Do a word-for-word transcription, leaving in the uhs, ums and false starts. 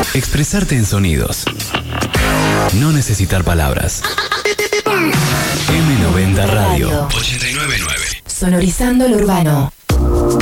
Expresarte en sonidos. No necesitar palabras. eme noventa Radio. ochenta y nueve punto nueve. Sonorizando lo urbano.